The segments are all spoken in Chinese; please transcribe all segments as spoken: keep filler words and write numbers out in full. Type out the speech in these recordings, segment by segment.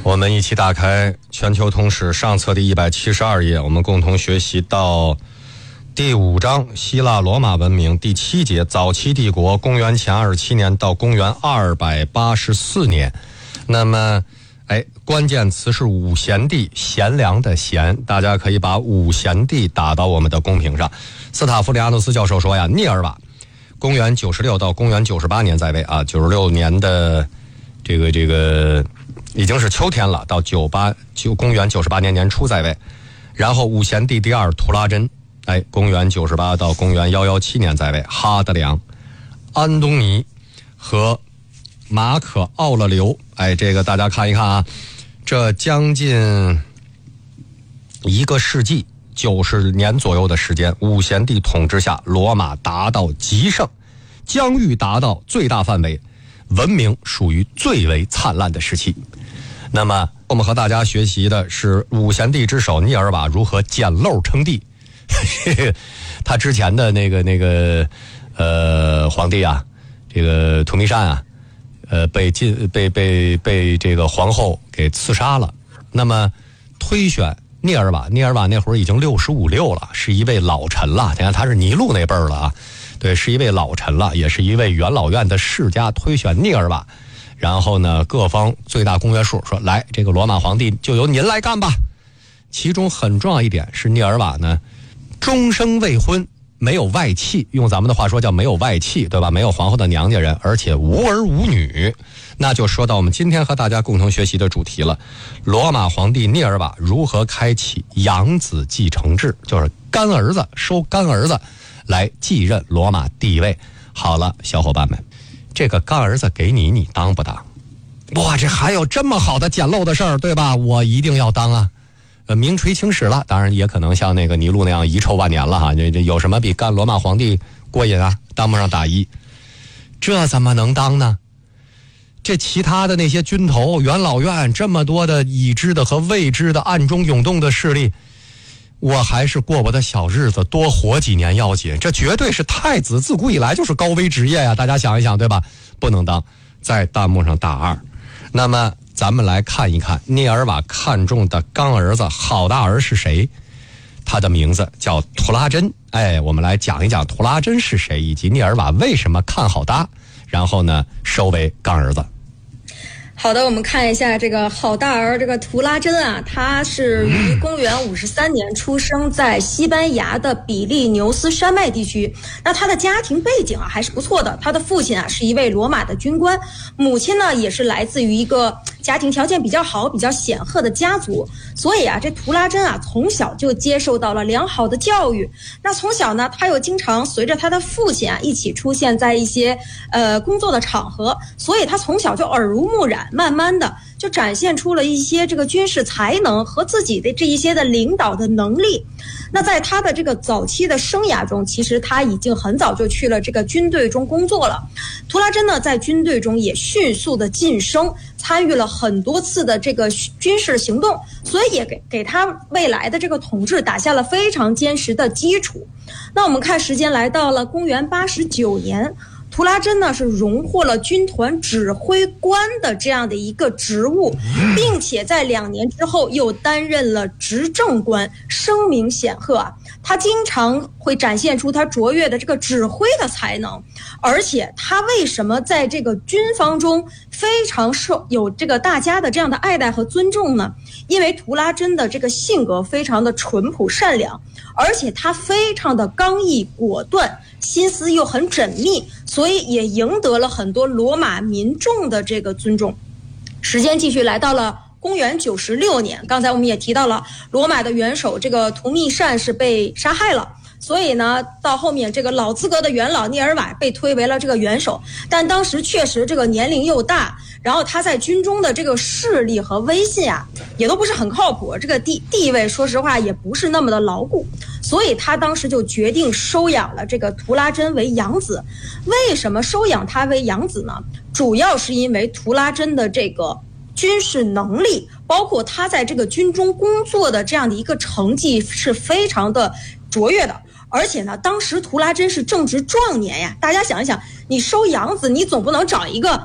我们一起打开全球通史上册的一百七十二页，我们共同学习到第五章希腊罗马文明第七节早期帝国，公元前二十七年到公元二百八十四年。那么哎，关键词是五贤帝，贤良的贤，大家可以把五贤帝打到我们的公屏上。斯塔夫里亚诺斯教授说呀，涅尔瓦公元九十六到公元九十八年在位啊，九十六年的这个这个已经是秋天了，到九八就公元九十八年年初在位。然后五贤帝第二图拉真，哎，公元九十八到公元一一七年在位。哈德良、安东尼和马可奥勒留，哎，这个大家看一看啊，这将近一个世纪，九十年左右的时间，五贤帝统治下，罗马达到极盛，疆域达到最大范围，文明属于最为灿烂的时期。那么我们和大家学习的是五贤帝之首涅尔瓦如何捡漏称帝。他之前的那个那个呃皇帝啊，这个图密善啊，呃被禁被被被这个皇后给刺杀了。那么推选涅尔瓦，涅尔瓦那会儿已经六十五六了，是一位老臣了。你看他是尼禄那辈儿了啊，对，是一位老臣了，也是一位元老院的世家，推选涅尔瓦。然后呢，各方最大公约数说，来，这个罗马皇帝就由您来干吧。其中很重要一点是涅尔瓦呢，终生未婚，没有外戚，用咱们的话说叫没有外戚，对吧？没有皇后的娘家人，而且无儿无女。那就说到我们今天和大家共同学习的主题了，罗马皇帝涅尔瓦如何开启养子继承制，就是干儿子收干儿子来继任罗马帝位。好了，小伙伴们，这个干儿子给你，你当不当？哇，这还有这么好的捡漏的事儿，对吧？我一定要当啊！呃，名垂青史了，当然也可能像那个尼禄那样遗臭万年了哈。这这有什么比干罗马皇帝过瘾啊？当不上打一，这怎么能当呢？这其他的那些军头、元老院这么多的已知的和未知的暗中涌动的势力，我还是过我的小日子，多活几年要紧。这绝对是太子自古以来就是高危职业呀，大家想一想，对吧？不能当，在弹幕上打二。那么咱们来看一看涅尔瓦看中的干儿子好大儿是谁？他的名字叫图拉真。哎，我们来讲一讲图拉真是谁，以及涅尔瓦为什么看好他，然后呢收为干儿子。 好的，我们看一下这个好大儿，这个图拉真啊，他是于公元五十三年出生在西班牙的比利牛斯山脉地区。那他的家庭背景啊还是不错的，他的父亲啊是一位罗马的军官，母亲呢也是来自于一个家庭条件比较好、比较显赫的家族。所以啊，这图拉真啊从小就接受到了良好的教育。那从小呢，他又经常随着他的父亲啊一起出现在一些呃工作的场合，所以他从小就耳濡目染。慢慢的就展现出了一些这个军事才能和自己的这一些的领导的能力。那在他的这个早期的生涯中，其实他已经很早就去了这个军队中工作了。图拉真呢在军队中也迅速的晋升，参与了很多次的这个军事行动，所以也给给他未来的这个统治打下了非常坚实的基础。那我们看时间来到了公元八十九年，图拉真呢是荣获了军团指挥官的这样的一个职务，并且在两年之后又担任了执政官，声名显赫啊。他经常会展现出他卓越的这个指挥的才能，而且他为什么在这个军方中非常受有这个大家的这样的爱戴和尊重呢？因为图拉真的这个性格非常的淳朴善良，而且他非常的刚毅果断，心思又很缜密，所以也赢得了很多罗马民众的这个尊重。时间继续来到了公元九十六年，刚才我们也提到了罗马的元首这个图密善是被杀害了，所以呢到后面这个老资格的元老涅尔瓦被推为了这个元首，但当时确实这个年龄又大，然后他在军中的这个势力和威信啊也都不是很靠谱，这个地地位说实话也不是那么的牢固，所以他当时就决定收养了这个图拉真为养子。为什么收养他为养子呢？主要是因为图拉真的这个军事能力，包括他在这个军中工作的这样的一个成绩是非常的卓越的。而且呢，当时图拉真是正值壮年呀，大家想一想，你收养子，你总不能找一个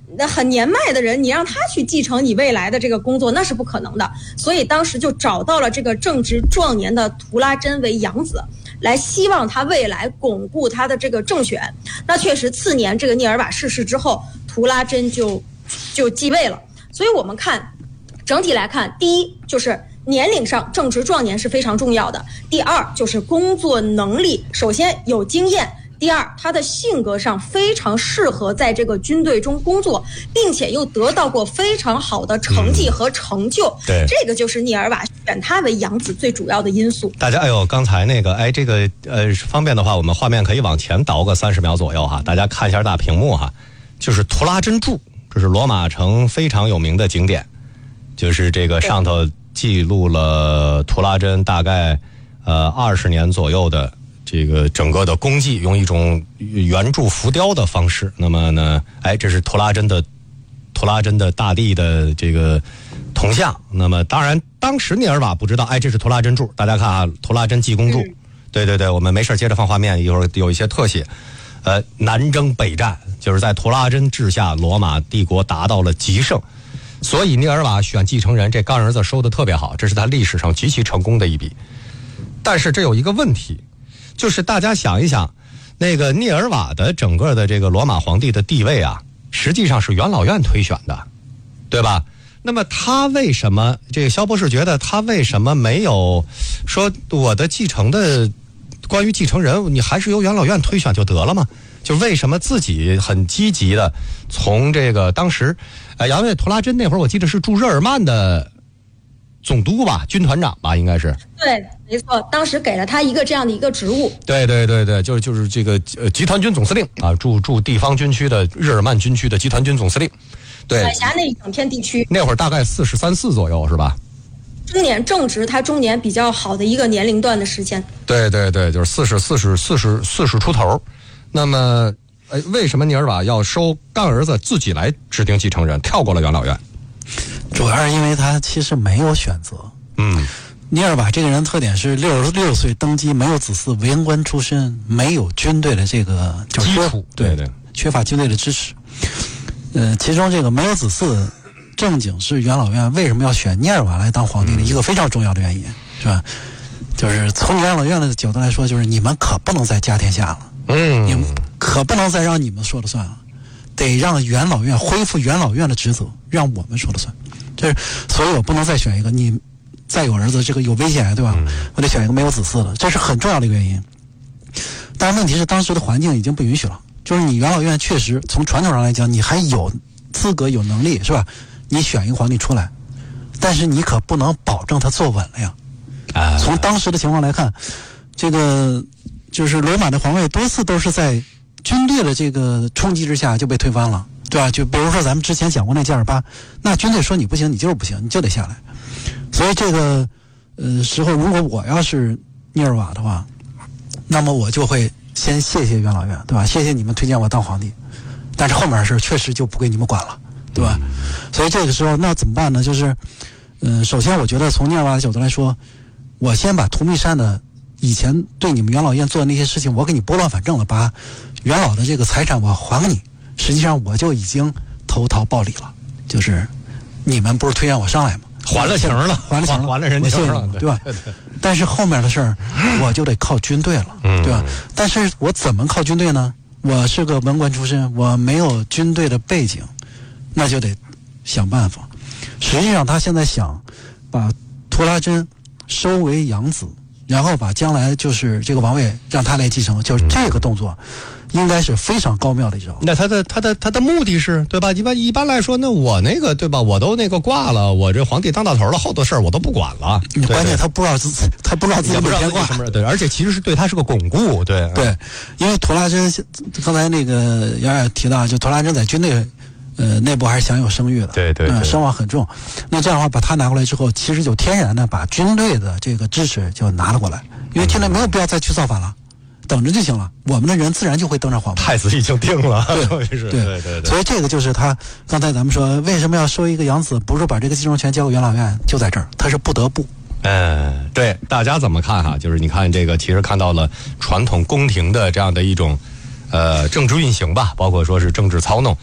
那很年迈的人，你让他去继承你未来的这个工作，那是不可能的。所以当时就找到了这个正值壮年的图拉真为养子，来希望他未来巩固他的这个政权。那确实，次年这个聂尔瓦逝世之后，图拉真就就继位了。所以我们看整体来看，第一就是年龄上正值壮年是非常重要的，第二就是工作能力，首先有经验，第二他的性格上非常适合在这个军队中工作，并且又得到过非常好的成绩和成就、嗯、对，这个就是聂尔瓦选他为养子最主要的因素。 大家哎呦，刚才那个哎这个呃方便的话，我们画面可以往前倒个三十秒左右哈，大家看一下大屏幕哈，就是图拉真柱，这是罗马城非常有名的景点，就是这个上头记录了图拉真大概呃二十年左右的这个整个的功绩，用一种圆柱浮雕的方式。那么呢，哎，这是图拉真的图拉真的大帝的这个铜像。那么当然，当时聂尔瓦不知道，哎，这是图拉真柱。大家看啊，图拉真济公柱。嗯、对对对，我们没事接着放画面，一会儿有一些特写。呃，南征北战，就是在图拉真治下，罗马帝国达到了极盛。所以聂尔瓦选继承人，这干儿子收的特别好，这是他历史上极其成功的一笔。但是这有一个问题，就是大家想一想，那个聂尔瓦的整个的这个罗马皇帝的地位啊，实际上是元老院推选的，对吧？那么他为什么，这个肖博士觉得他为什么没有说我的继承的关于继承人，你还是由元老院推选就得了吗？就为什么自己很积极的从这个当时呃因为图拉真那会儿我记得是驻日耳曼的总督吧，军团长吧，应该是。对， 没错，当时给了他一个这样的一个职务。 对对对对，就是就是这个呃集团军总司令啊，驻驻地方军区的日耳曼军区的集团军总司令。对， 管辖那一整片地区。 那会儿大概四十三四左右是吧？ 中年正值他中年比较好的一个年龄段的时间。 对对对，就是四十四十四十四十出头。那么，哎，为什么聂尔瓦要收干儿子自己来指定继承人，跳过了元老院？ 主要是因为他其实没有选择。 嗯， 聂尔瓦这个人特点是六十六岁登基，没有子嗣，文官出身，没有军队的这个就是基础，对对， 缺乏军队的支持。呃，其中这个没有子嗣，正经是元老院为什么要选聂尔瓦来当皇帝的一个非常重要的原因，是吧？就是从元老院的角度来说，就是你们可不能再家天下了。 嗯， 你们可不能再让你们说了算了，得让元老院恢复元老院的职责，让我们说了算。这是，所以我不能再选一个你再有儿子，这个有危险，对吧？嗯、我得选一个没有子嗣的，这是很重要的一个原因。但是问题是，当时的环境已经不允许了，就是你元老院确实从传统上来讲，你还有资格、有能力，是吧？你选一个皇帝出来，但是你可不能保证他坐稳了呀。 啊， 从当时的情况来看，这个。就是罗马的皇位多次都是在军队的这个冲击之下就被推翻了，对吧？就比如说咱们之前讲过那加尔巴，那军队说你不行，你就是不行，你就得下来。所以这个呃时候，如果我要是聂尔瓦的话，那么我就会先谢谢元老院，对吧？谢谢你们推荐我当皇帝，但是后面的事确实就不归你们管了，对吧？所以这个时候那怎么办呢？就是呃，首先我觉得从聂尔瓦的角度来说，我先把图密山的以前对你们元老院做的那些事情，我给你拨乱反正了，把元老的这个财产我还给你，实际上我就已经投桃报李了，就是你们不是推荐我上来吗？ 还了情了， 还了情了， 还了人情了， 对吧？对对。但是后面的事儿，我就得靠军队了， 嗯、 对吧？但是我怎么靠军队呢？我是个文官出身，我没有军队的背景，那就得想办法。实际上，他现在想把图拉真收为养子。然后把将来就是这个王位让他来继承，就是这个动作，应该是非常高妙的一招。 那他的他的他的目的是，对吧？一般一般来说，那我那个对吧？我都那个挂了，我这皇帝当大头了，后头事儿我都不管了。 关键他不知道自他不知道自己不知道挂什么，对，而且其实是对他是个巩固，对对，因为图拉真刚才那个瑶瑶提到，就图拉真在军队。呃，内部还是享有声誉的， 对对对、 呃，声望很重。那这样的话，把他拿过来之后，其实就天然的把军队的这个支持就拿了过来，因为现在没有必要再去造反了，等着就行了。我们的人自然就会登上皇位。 太子已经定了， 对对对对对。所以这个就是他刚才咱们说，为什么要收一个养子，不是把这个继承权交给元老院，就在这儿，他是不得不。 嗯，对，大家怎么看哈？就是你看这个，其实看到了传统宫廷的这样的一种呃政治运行吧，包括说是政治操弄。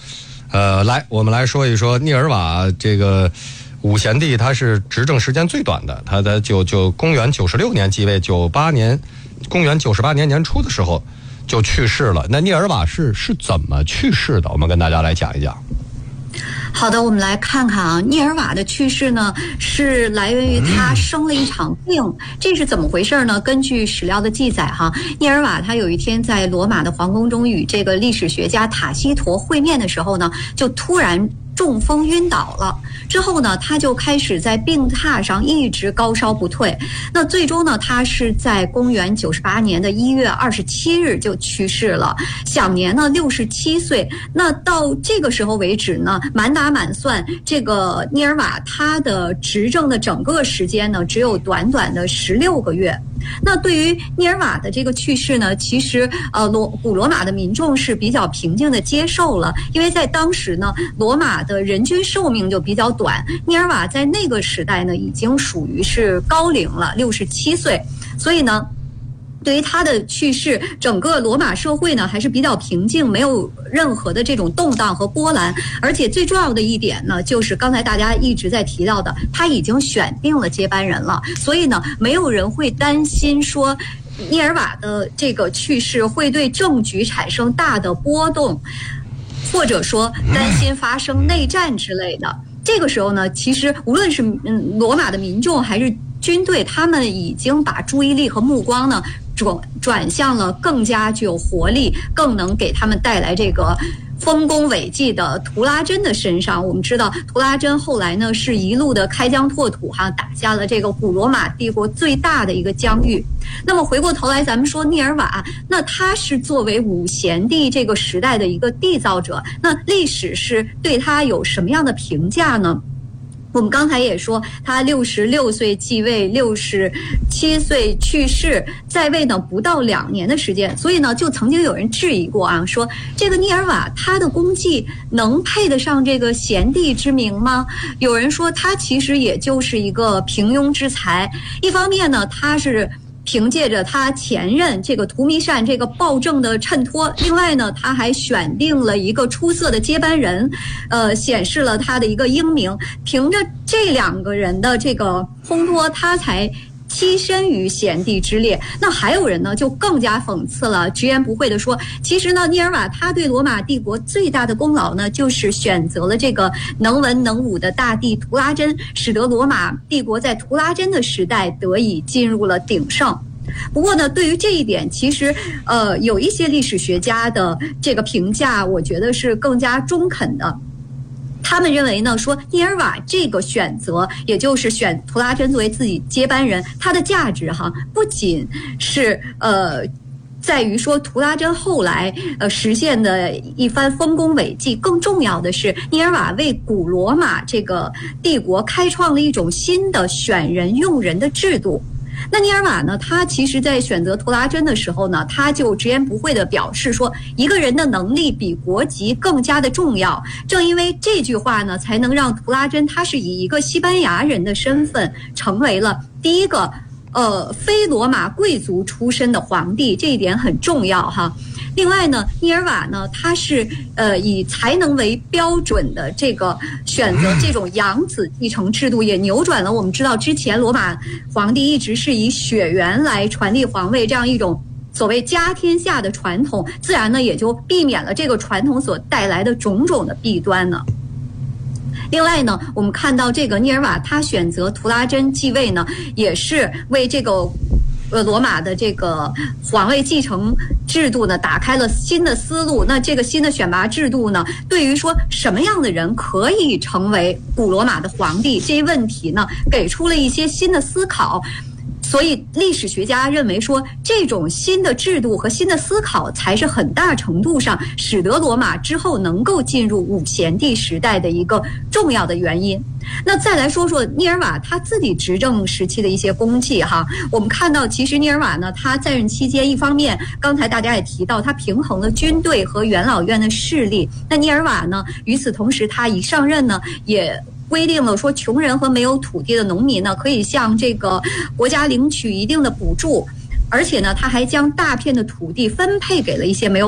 呃，来，我们来说一说聂尔瓦这个五贤帝，他是执政时间最短的，他在就就公元九十六年继位，九八年，公元九十八年年初的时候就去世了。那聂尔瓦是是怎么去世的？我们跟大家来讲一讲。 好的，我们来看看啊，聂尔瓦的去世呢，是来源于他生了一场病。这是怎么回事呢？根据史料的记载哈，聂尔瓦他有一天在罗马的皇宫中与这个历史学家塔西佗会面的时候呢，就突然中风晕倒了。之后呢，他就开始在病榻上一直高烧不退。那最终呢，他是在公元九十八年的一月二十七日就去世了，享年呢六十七岁。那到这个时候为止呢，满打满算，这个聂尔瓦他的执政的整个时间呢，只有短短的十六个月。那对于聂尔瓦的这个去世呢，其实呃罗古罗马的民众是比较平静的接受了，因为在当时呢，罗马的人均寿命就比较短，聂尔瓦在那个时代呢，已经属于是高龄了，六十七岁，所以呢，对于他的去世，整个罗马社会呢还是比较平静，没有任何的这种动荡和波澜。而且最重要的一点呢，就是刚才大家一直在提到的，他已经选定了接班人了，所以呢，没有人会担心说聂尔瓦的这个去世会对政局产生大的波动，或者说担心发生内战之类的。这个时候呢，其实无论是嗯罗马的民众还是军队，他们已经把注意力和目光呢转转向了更加具有活力、更能给他们带来这个丰功伟绩的图拉真的身上。我们知道图拉真后来呢是一路的开疆拓土哈，打下了这个古罗马帝国最大的一个疆域。那么回过头来，咱们说聂尔瓦，那他是作为五贤帝这个时代的一个缔造者，那历史是对他有什么样的评价呢？我们刚才也说，他六十六岁继位，六十七岁去世，在位呢不到两年的时间，所以呢，就曾经有人质疑过啊，说这个聂尔瓦他的功绩能配得上这个贤帝之名吗？有人说他其实也就是一个平庸之才，一方面呢，他是凭借着他前任这个图弥善这个暴政的衬托，另外呢，他还选定了一个出色的接班人，呃，显示了他的一个英明。凭着这两个人的这个烘托，他才栖身于贤帝之列。那还有人呢，就更加讽刺了，直言不讳地说，其实呢，聂尔瓦他对罗马帝国最大的功劳呢，就是选择了这个能文能武的大帝图拉真，使得罗马帝国在图拉真的时代得以进入了鼎盛。不过呢，对于这一点，其实呃有一些历史学家的这个评价，我觉得是更加中肯的。他们认为呢，说聂尔瓦这个选择，也就是选图拉真作为自己接班人，它的价值哈，不仅是呃在于说图拉真后来呃实现的一番丰功伟绩，更重要的是聂尔瓦为古罗马这个帝国开创了一种新的选人用人的制度。那聂尔瓦呢，他其实在选择图拉真的时候呢，他就直言不讳地表示说，一个人的能力比国籍更加的重要。正因为这句话呢，才能让图拉真他是以一个西班牙人的身份成为了第一个呃非罗马贵族出身的皇帝，这一点很重要哈。另外呢，聂尔瓦呢，他是呃以才能为标准的这个选择这种养子继承制度，也扭转了我们知道之前罗马皇帝一直是以血缘来传递皇位这样一种所谓家天下的传统，自然呢也就避免了这个传统所带来的种种的弊端呢。另外呢，我们看到这个聂尔瓦他选择图拉真继位呢，也是为这个呃，罗马的这个皇位继承制度呢，打开了新的思路。那这个新的选拔制度呢，对于说什么样的人可以成为古罗马的皇帝这一问题呢，给出了一些新的思考。所以历史学家认为说，这种新的制度和新的思考才是很大程度上使得罗马之后能够进入五贤帝时代的一个重要的原因。那再来说说聂尔瓦他自己执政时期的一些功绩哈，我们看到其实聂尔瓦呢，他在任期间，一方面刚才大家也提到，他平衡了军队和元老院的势力。那聂尔瓦呢，与此同时，他一上任呢，也规定了说，穷人和没有土地的农民呢，可以向这个国家领取一定的补助，而且呢，他还将大片的土地分配给了一些没有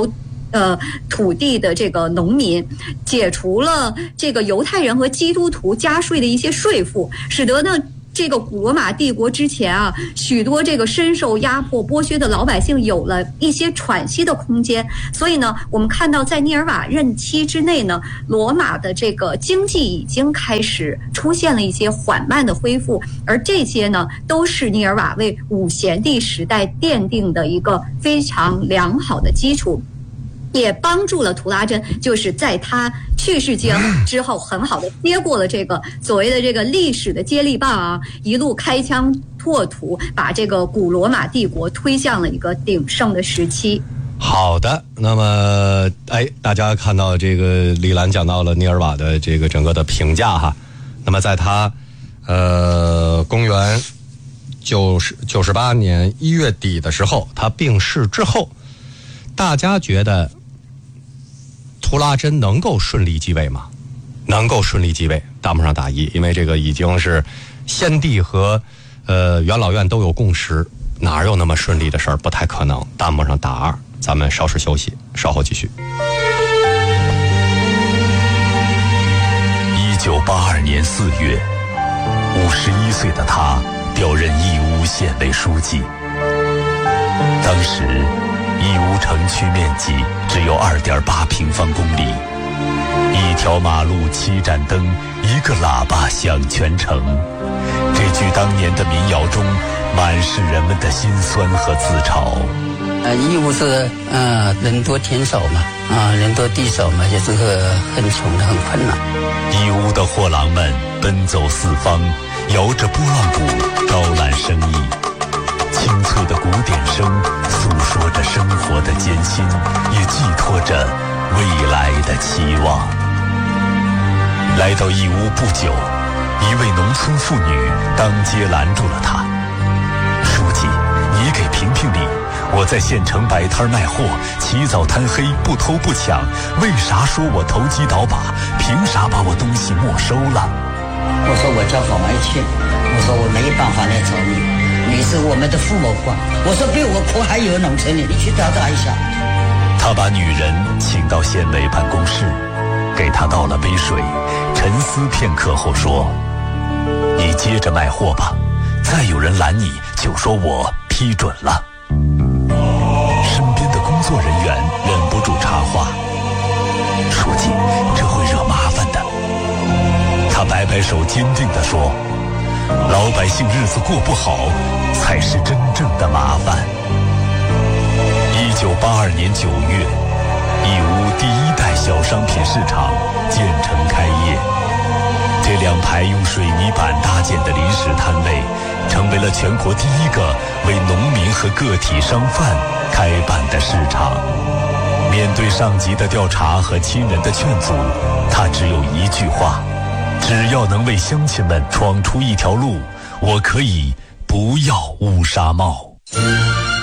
呃土地的这个农民，解除了这个犹太人和基督徒加税的一些税负，使得呢这个古罗马帝国之前啊，许多这个深受压迫剥削的老百姓有了一些喘息的空间。所以呢，我们看到在涅尔瓦任期之内呢，罗马的这个经济已经开始出现了一些缓慢的恢复，而这些呢，都是涅尔瓦为五贤帝时代奠定的一个非常良好的基础。也帮助了图拉真，就是在他去世之之后，很好的接过了这个所谓的这个历史的接力棒啊，一路开疆拓土，把这个古罗马帝国推向了一个鼎盛的时期。 好的，那么哎，大家看到这个李兰讲到了涅尔瓦的这个整个的评价哈，那么在他呃公元九十九十八年一月底的时候，他病逝之后，大家觉得图拉真能够顺利继位吗？能够顺利继位，弹幕上打一，因为这个已经是先帝和呃元老院都有共识，哪有那么顺利的事儿？不太可能。弹幕上打二，咱们稍事休息，稍后继续。 一九八二年四月，五十一岁的他调任义乌县委书记。当时义乌城区面积只有 二点八平方公里，一条马路七盏灯，一个喇叭响全城。这句当年的民谣中满是人们的辛酸和自嘲。 呃，义乌是呃人多田少嘛，啊、呃、人多地少嘛，也是个很穷的很困难。 义乌的货郎们奔走四方，摇着拨浪鼓招揽生意。清脆的鼓点声诉说着生活的艰辛，也寄托着未来的期望。来到义乌不久，一位农村妇女当街拦住了他：“书记，你给评评理，我在县城摆摊卖货，起早贪黑，不偷不抢，为啥说我投机倒把？凭啥把我东西没收了？” 我说我叫郝埋庆，我说我没办法来找你。你是我们的父母官，我说比我苦还有农村里，你去调查一下。 他把女人请到县委办公室，给她倒了杯水，沉思片刻后说：“你接着卖货吧，再有人拦你，就说我批准了。”身边的工作人员忍不住插话：“书记，这会惹麻烦的。”他摆摆手，坚定地说：“老百姓日子过不好，才是真正的麻烦。”一九八二年九月，义乌第一代小商品市场建成开业。这两排用水泥板搭建的临时摊位，成为了全国第一个为农民和个体商贩开办的市场。面对上级的调查和亲人的劝阻，他只有一句话：只要能为乡亲们闯出一条路，我可以不要乌纱帽。